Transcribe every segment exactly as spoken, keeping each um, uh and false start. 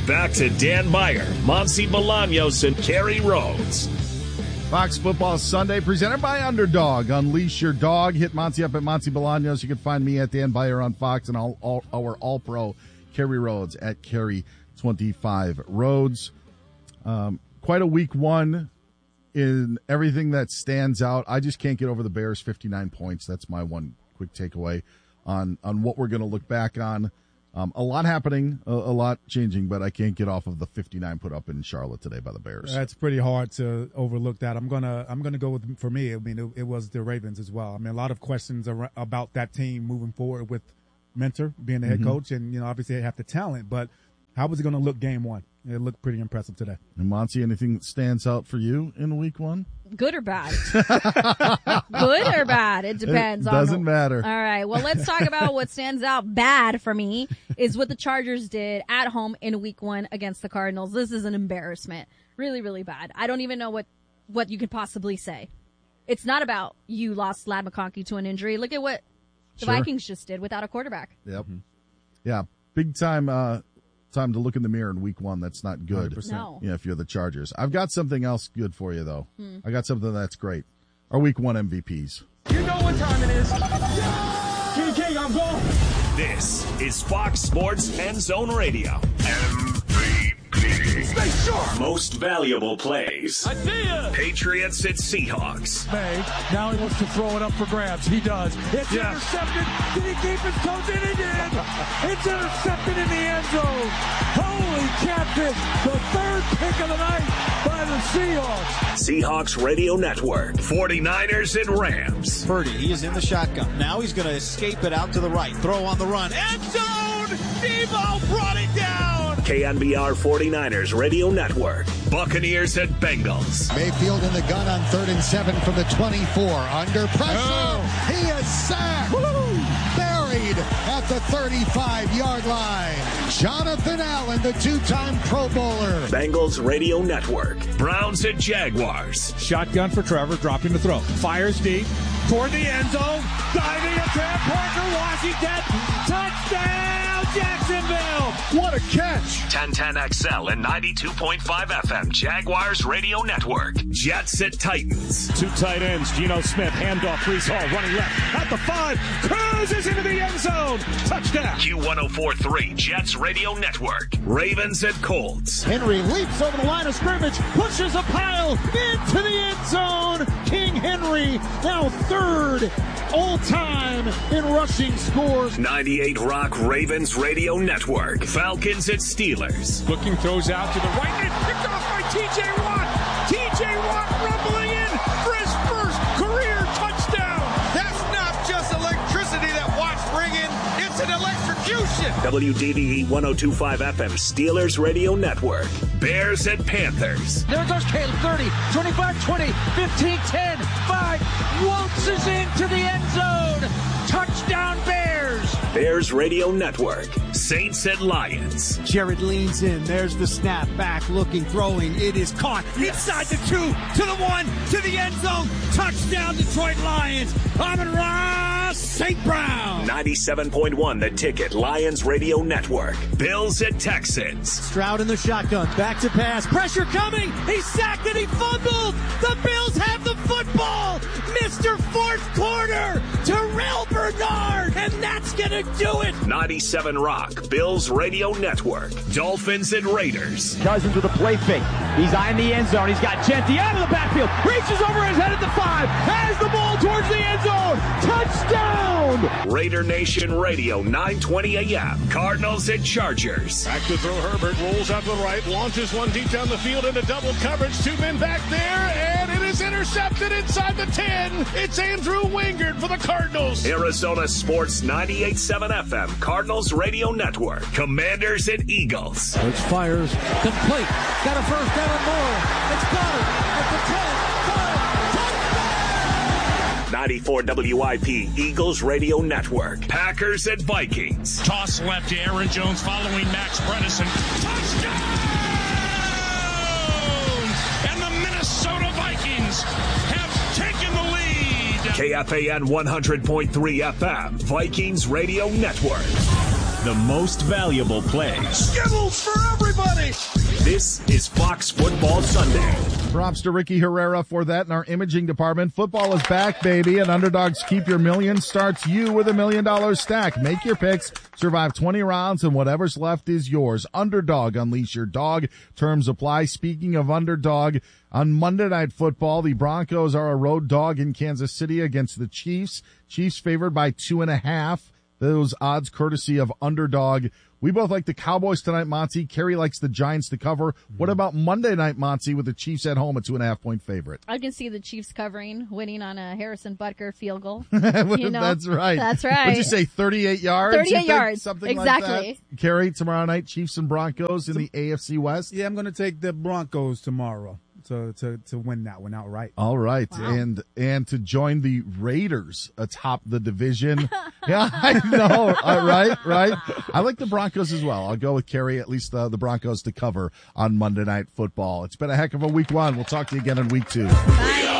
back to Dan Beyer, Monty Bolaños, and Kerry Rhodes. Fox Football Sunday, presented by Underdog. Unleash your dog. Hit Monty up at Monty Bolaños. You can find me at Dan Beyer on Fox, and all, all our All-Pro Kerry Rhodes at Kerry twenty-five Rhodes. Um, quite a week one in everything that stands out. I just can't get over the Bears' fifty-nine points. That's my one quick takeaway on, on what we're going to look back on. Um, a lot happening, a, a lot changing, but I can't get off of the fifty-nine put up in Charlotte today by the Bears. That's pretty hard to overlook that. I'm gonna, I'm gonna go with, for me, I mean, it, it was the Ravens as well. I mean, a lot of questions ar- about that team moving forward with Mentor being the head mm-hmm. coach, and you know, obviously they have the talent, but how was it going to look game one? It looked pretty impressive today. And Monty, anything that stands out for you in week one? Good or bad? Good or bad? It depends. It doesn't on matter. All right. Well, let's talk about what stands out bad for me is what the Chargers did at home in week one against the Cardinals. This is an embarrassment. Really, really bad. I don't even know what, what you could possibly say. It's not about you lost Ladd McConkey to an injury. Look at what the sure. Vikings just did without a quarterback. Yep. Mm-hmm. Yeah. Big time, uh, time to look in the mirror in week one. That's not good. one hundred percent. No. Yeah, if you're the Chargers. I've got something else good for you, though. Hmm. I got something that's great. Our week one M V Ps. You know what time it is. King King, I'm going. This is Fox Sports End Zone Radio. M V P. Stay sharp. Most valuable plays. I see ya. Patriots and Seahawks. May, now he wants to throw it up for grabs. He does. It's yeah. intercepted. Did he keep his toes in? He did. It's intercepted in the end zone. Holy catfish. The third pick of the night by the Seahawks. Seahawks Radio Network. forty-niners and Rams. Purdy, he is in the shotgun. Now he's going to escape it out to the right. Throw on the run. End zone. Devo brought it down. K N B R forty-niners Radio Network. Buccaneers and Bengals. Mayfield in the gun on third and seven from the twenty-four. Under pressure. Oh. He is sacked. Woo! Buried at the thirty-five-yard line. Jonathan Allen, the two-time Pro Bowler. Bengals Radio Network. Browns and Jaguars. Shotgun for Trevor, dropping the throw. Fires deep toward the end zone. Diving attack. Parker Washington. Touchdown, Jacksonville. What a catch. ten ten X L and ninety-two point five F M. Jaguars Radio Network. Jets at Titans. Two tight ends. Geno Smith. Handoff. Breece Hall running left. At the five. Cruises into the end zone. Touchdown. Q one oh four point three. Jets Radio Network. Ravens at Colts. Henry leaps over the line of scrimmage. Pushes a pile into the end zone. King Henry now third all time in rushing scores. ninety-eight Rock Ravens Radio Network. Falcons at Steelers. Looking, throws out to the right. And picked off by T J Watt. T J Watt rumbling in for his first career touchdown. That's not just electricity that Watt's bringing. It's an electrocution. W D D E one oh two point five F M. Steelers Radio Network. Bears and Panthers. There goes Caleb. thirty, twenty-five, twenty, fifteen, ten, five. Waltzes into the end zone. Touchdown Bears. Bears Radio Network. Saints and Lions. Jared leans in. There's the snap. Back looking, throwing. It is caught. Inside the two, to the one, to the end zone. Touchdown Detroit Lions. Amon-Ra Saint Brown. ninety-seven point one The Ticket. Lions Radio Network. Bills and Texans. Stroud in the shotgun. Back to pass. Pressure coming. He sacked and he fumbled. The Bills have the football. Mister Fourth Quarter. Terrell Bernard. And that's going to do it. ninety-seven Rock. Bills Radio Network. Dolphins and Raiders. Cousins with a play fake. He's eyeing the end zone. He's got Genty out of the backfield. Reaches over his head at the five. Has the ball towards the end zone. Touchdown. Raider Nation Radio, nine twenty A M. Cardinals and Chargers. Back to throw. Herbert rolls out to the right. Launches one deep down the field into double coverage. Two men back there. And it is intercepted inside the ten. It's Andrew Wingard for the Cardinals. Arizona Sports ninety-eight point seven F M. Cardinals Radio Network. Commanders and Eagles. Coach fires. Complete. Got a first down and more. It's got it. At the ten. ninety-four W I P. Eagles Radio Network. Packers and Vikings. Toss left to Aaron Jones following Max Bredesen. Touchdown! And the Minnesota Vikings have taken the lead. K F A N one hundred point three F M. Vikings Radio Network. the most valuable plays. Skittles for everybody! This is Fox Football Sunday. Props to Ricky Herrera for that in our imaging department. Football is back, baby, and Underdogs Keep Your Million starts you with a million dollar stack. Make your picks, survive twenty rounds, and whatever's left is yours. Underdog, unleash your dog. Terms apply. Speaking of Underdog, on Monday Night Football, the Broncos are a road dog in Kansas City against the Chiefs. Chiefs favored by two and a half. Those odds courtesy of Underdog. We both like the Cowboys tonight, Monty. Kerry likes the Giants to cover. What about Monday night, Monty, with the Chiefs at home, a two and a half point favorite? I can see the Chiefs covering, winning on a Harrison Butker field goal. You know, that's right. That's right. What'd you say, thirty-eight yards? thirty-eight yards. Something exactly. like that? Kerry, tomorrow night, Chiefs and Broncos in the A F C West? Yeah, I'm going to take the Broncos tomorrow. To, to to win that one outright. All right. Wow. And and to join the Raiders atop the division. Yeah, I know. All right, right. I like the Broncos as well. I'll go with Kerry, at least uh, the Broncos to cover on Monday Night Football. It's been a heck of a week one. We'll talk to you again in week two. Bye.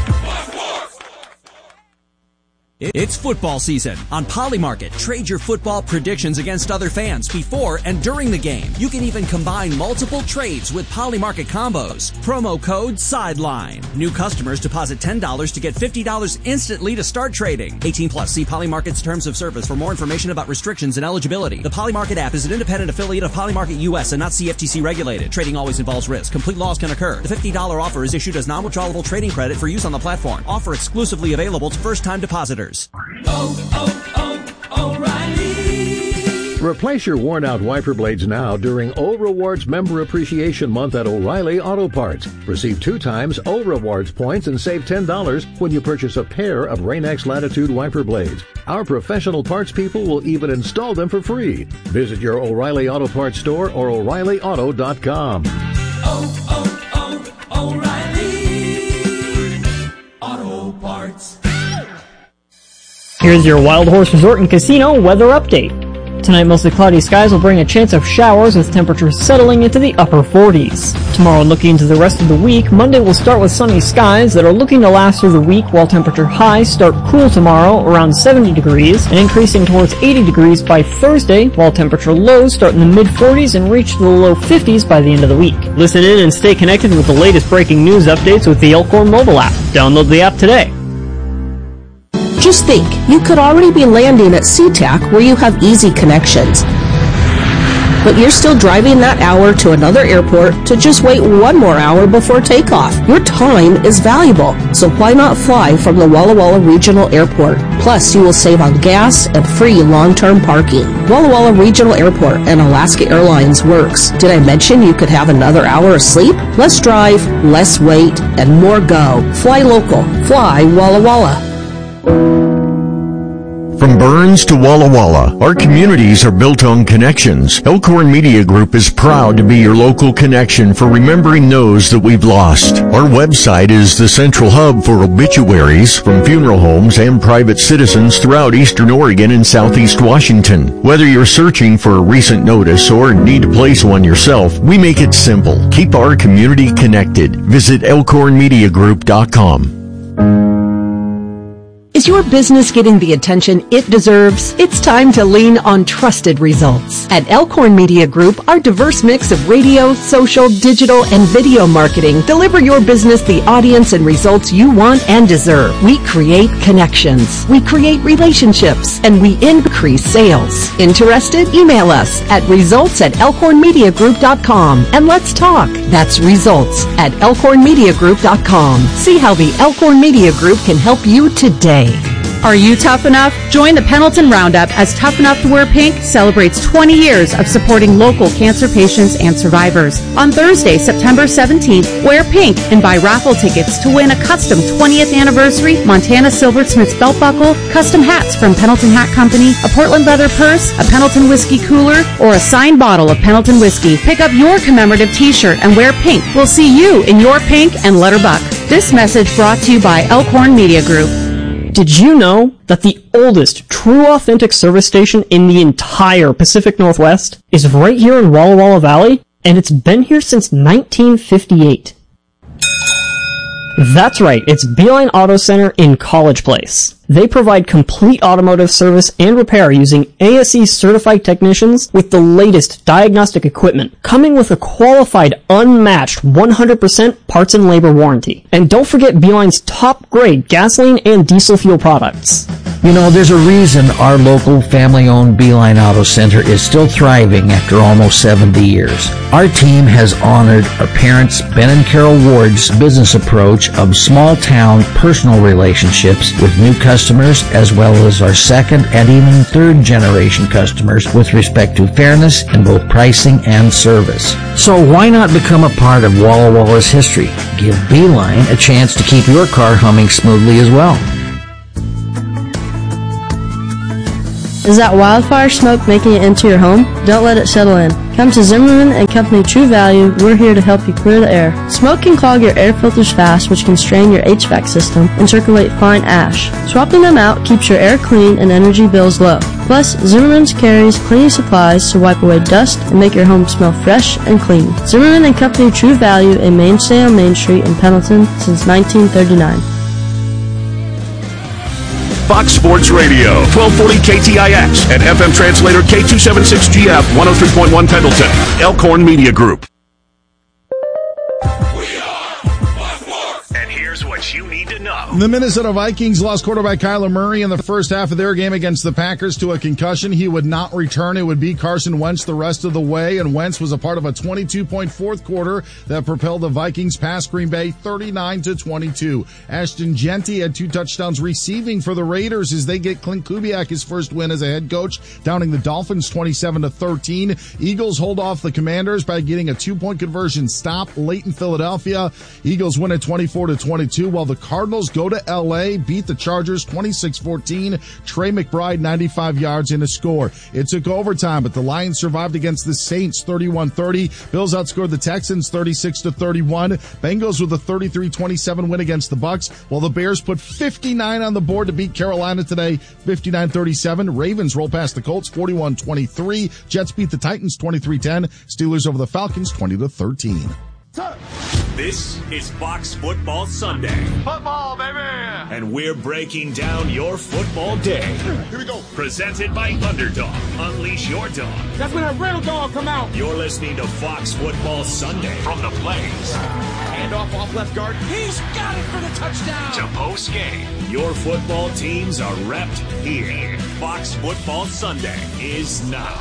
It's football season. On Polymarket, trade your football predictions against other fans before and during the game. You can even combine multiple trades with Polymarket combos. Promo code SIDELINE. New customers deposit ten dollars to get fifty dollars instantly to start trading. eighteen plus. See Polymarket's terms of service for more information about restrictions and eligibility. The Polymarket app is an independent affiliate of Polymarket U S and not C F T C regulated. Trading always involves risk. Complete loss can occur. The fifty dollars offer is issued as non-withdrawable trading credit for use on the platform. Offer exclusively available to first-time depositors. Oh, oh, oh, O'Reilly! Replace your worn-out wiper blades now during O Rewards Member Appreciation Month at O'Reilly Auto Parts. Receive two times O Rewards points and save ten dollars when you purchase a pair of Rain-X Latitude wiper blades. Our professional parts people will even install them for free. Visit your O'Reilly Auto Parts store or O'Reilly Auto dot com. Oh, oh, oh, O'Reilly Auto Parts. Here's your Wild Horse Resort and Casino weather update. Tonight, mostly cloudy skies will bring a chance of showers with temperatures settling into the upper forties. Tomorrow, looking into the rest of the week, Monday will start with sunny skies that are looking to last through the week, while temperature highs start cool tomorrow around seventy degrees and increasing towards eighty degrees by Thursday, while temperature lows start in the mid forties and reach the low fifties by the end of the week. Listen in and stay connected with the latest breaking news updates with the Elkhorn mobile app. Download the app today. Just think, you could already be landing at SeaTac where you have easy connections. But you're still driving that hour to another airport to just wait one more hour before takeoff. Your time is valuable, so why not fly from the Walla Walla Regional Airport? Plus, you will save on gas and free long-term parking. Walla Walla Regional Airport and Alaska Airlines works. Did I mention you could have another hour of sleep? Less drive, less wait, and more go. Fly local. Fly Walla Walla. From Burns to Walla Walla, our communities are built on connections. Elkhorn Media Group is proud to be your local connection for remembering those that we've lost. Our website is the central hub for obituaries from funeral homes and private citizens throughout eastern Oregon and southeast Washington. Whether you're searching for a recent notice or need to place one yourself, we make it simple. Keep our community connected. Visit elkhorn media group dot com. Is your business getting the attention it deserves? It's time to lean on trusted results. At Elkhorn Media Group, our diverse mix of radio, social, digital, and video marketing deliver your business the audience and results you want and deserve. We create connections, we create relationships, and we increase sales. Interested? Email us at results at elkhorn media group dot com and let's talk. That's results at elkhorn media group dot com. See how the Elkhorn Media Group can help you today. Are you tough enough? Join the Pendleton Roundup as Tough Enough to Wear Pink celebrates twenty years of supporting local cancer patients and survivors. On Thursday, September seventeenth, wear pink and buy raffle tickets to win a custom twentieth anniversary Montana Silversmith's belt buckle, custom hats from Pendleton Hat Company, a Portland leather purse, a Pendleton whiskey cooler, or a signed bottle of Pendleton whiskey. Pick up your commemorative t-shirt and wear pink. We'll see you in your pink and let her buck. This message brought to you by Elkhorn Media Group. Did you know that the oldest true authentic service station in the entire Pacific Northwest is right here in Walla Walla Valley? And it's been here since nineteen fifty-eight. That's right, it's Beeline Auto Center in College Place. They provide complete automotive service and repair using A S E certified technicians with the latest diagnostic equipment, coming with a qualified, unmatched one hundred percent parts and labor warranty. And don't forget Beeline's top-grade gasoline and diesel fuel products. You know, there's a reason our local family-owned Beeline Auto Center is still thriving after almost seventy years. Our team has honored our parents, Ben and Carol Ward's business approach of small-town personal relationships with new customers, as well as our second and even third-generation customers with respect to fairness in both pricing and service. So why not become a part of Walla Walla's history? Give Beeline a chance to keep your car humming smoothly as well. Is that wildfire smoke making it into your home? Don't let it settle in. Come to Zimmerman and Company True Value. We're here to help you clear the air. Smoke can clog your air filters fast, which can strain your H V A C system and circulate fine ash. Swapping them out keeps your air clean and energy bills low. Plus, Zimmerman's carries cleaning supplies to wipe away dust and make your home smell fresh and clean. Zimmerman and Company True Value, a mainstay on Main Street in Pendleton since nineteen thirty-nine. Fox Sports Radio, twelve forty K T I X and F M translator K two seventy-six G F, one oh three point one Pendleton, Elkhorn Media Group. And here's what you need to know. The Minnesota Vikings lost quarterback Kyler Murray in the first half of their game against the Packers to a concussion. He would not return. It would be Carson Wentz the rest of the way, and Wentz was a part of a twenty-two point fourth quarter that propelled the Vikings past Green Bay thirty-nine to twenty-two. Ashton Genty had two touchdowns receiving for the Raiders as they get Clint Kubiak his first win as a head coach, downing the Dolphins twenty-seven to thirteen. Eagles hold off the Commanders by getting a two-point conversion stop late in Philadelphia. Eagles win at twenty-four to twenty-two, while the Cardinals go to L A, beat the Chargers twenty-six fourteen. Trey McBride, ninety-five yards in a score. It took overtime, but the Lions survived against the Saints thirty-one thirty. Bills outscored the Texans thirty-six to thirty-one. Bengals with a thirty-three twenty-seven win against the Bucks, while the Bears put fifty-nine on the board to beat Carolina today, fifty-nine thirty-seven. Ravens roll past the Colts forty-one twenty-three. Jets beat the Titans twenty-three ten. Steelers over the Falcons twenty to thirteen. This is Fox Football Sunday. Football, baby! And we're breaking down your football day. Here we go. Presented by Underdog. Unleash your dog. That's when a real dog come out. You're listening to Fox Football Sunday from the Plains. Hand off off left guard. He's got it for the touchdown. To post game. Your football teams are repped here. Fox Football Sunday is now.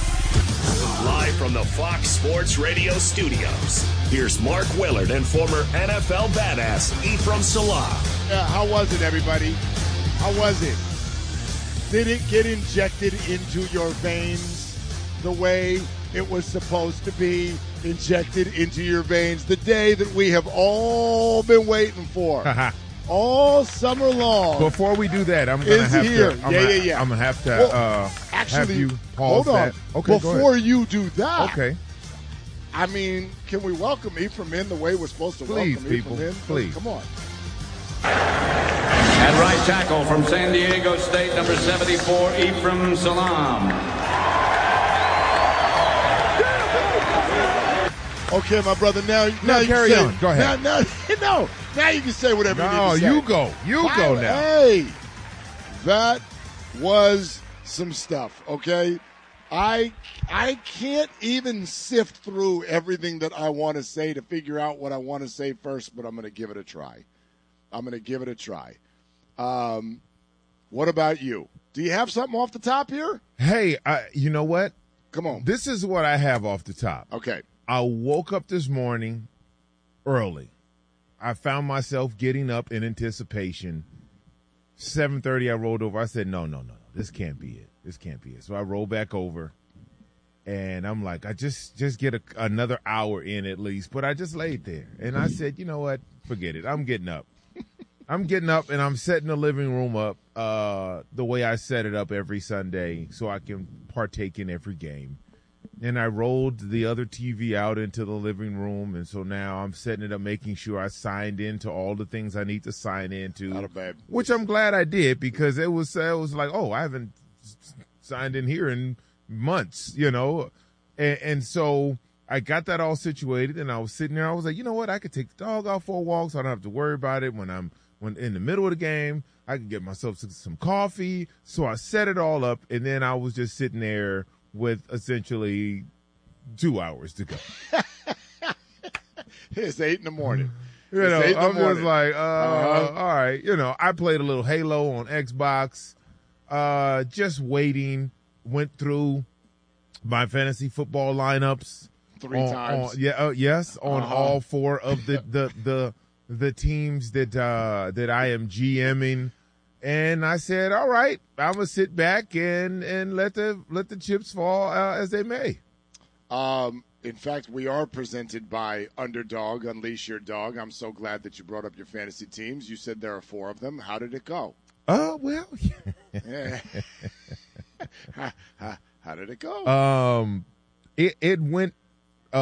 Live from the Fox Sports Radio studios, here's Mark Willard and former N F L badass Ephraim Salah. Yeah, how was it, everybody? How was it? Did it get injected into your veins the way it was supposed to be injected into your veins? The day that we have all been waiting for. All summer long. Before we do that, I'm going to have here. to. I'm yeah, gonna, yeah, yeah. I'm going to have to well, uh, actually, have you pause hold on. that. Okay, Before you do that, okay. I mean, can we welcome Ephraim in the way we're supposed to Please, welcome people, Ephraim in? please. Come on. At right tackle from San Diego State, number seventy-four, Ephraim Salam. Okay, my brother. Now, now, now you carry can say, on. Go ahead. Now, now, no, now you can say whatever no, you need to say. you go. You Fine. go now. Hey, that was some stuff. Okay, I I can't even sift through everything that I want to say to figure out what I want to say first, but I'm going to give it a try. I'm going to give it a try. Um, what about you? Do you have something off the top here? Hey, I, you know what? Come on. This is what I have off the top. Okay. I woke up this morning early. I found myself getting up in anticipation. seven thirty, I rolled over. I said, no, no, no, this can't be it. This can't be it. So I rolled back over, and I'm like, I just just get a, another hour in at least. But I just laid there, and I said, you know what? Forget it. I'm getting up. I'm getting up, and I'm setting the living room up uh, the way I set it up every Sunday so I can partake in every game. And I rolled the other T V out into the living room, and so now I'm setting it up, making sure I signed into all the things I need to sign into. Not a bad. Which I'm glad I did, because it was uh, it was like, oh, I haven't signed in here in months, you know. And, and so I got that all situated, and I was sitting there. I was like, you know what? I could take the dog out for a walk, so I don't have to worry about it when I'm when in the middle of the game. I could get myself some, some coffee. So I set it all up, and then I was just sitting there with essentially two hours to go. It's eight in the morning. You know, I'm just like, uh, uh-huh. all right. You know, I played a little Halo on Xbox, uh, just waiting, went through my fantasy football lineups. Three on, times. On, yeah, uh, yes, on uh-huh. all four of the, the, the, the teams that, uh, that I am GMing. And I said, all right, I'm going to sit back and, and let the, let the chips fall uh, as they may. Um, In fact, we are presented by Underdog, Unleash Your Dog. I'm so glad that you brought up your fantasy teams. You said there are four of them. How did it go? Oh, uh, well. Yeah. how, how, how did it go? Um, it, it went